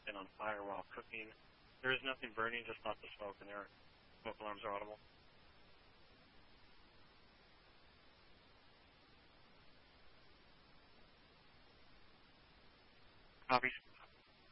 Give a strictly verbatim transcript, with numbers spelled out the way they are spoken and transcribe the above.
been on fire while cooking. There is nothing burning, just lots of smoke, and their smoke alarms are audible. Copy.